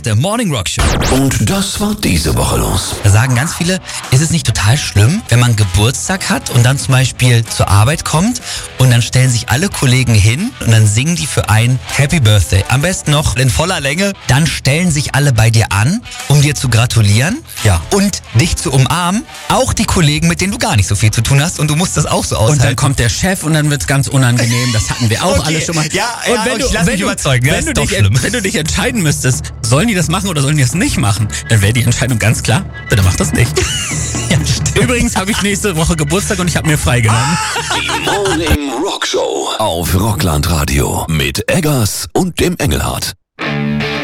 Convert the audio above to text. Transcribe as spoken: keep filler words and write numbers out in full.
der Morning Rock Show. Und das war diese Woche los. Da sagen ganz viele, ist es nicht total schlimm, wenn man Geburtstag hat und dann zum Beispiel zur Arbeit kommt und dann stellen sich alle Kollegen hin und dann singen die für ein Happy Birthday. Am besten noch in voller Länge. Dann stellen sich alle bei dir an, um dir zu gratulieren Ja. und dich zu umarmen. Auch die Kollegen, mit denen du gar nicht so viel zu tun hast und du musst das auch so aushalten. Und dann kommt der Chef und dann wird's ganz unangenehm. Das hatten wir auch Okay. alle schon mal. Ja, und ja, wenn ich du, lass wenn mich du, überzeugen. Ja, wenn, ist du doch dich, schlimm. wenn du dich entscheiden müsstest, sollen die das machen oder sollen die das nicht machen, dann wäre die Entscheidung ganz klar, bitte mach das nicht. Ja, stimmt. Übrigens habe ich nächste Woche Geburtstag und ich habe mir freigenommen. Die Morning Rock Show auf Rockland Radio mit Eggers und dem Engelhardt.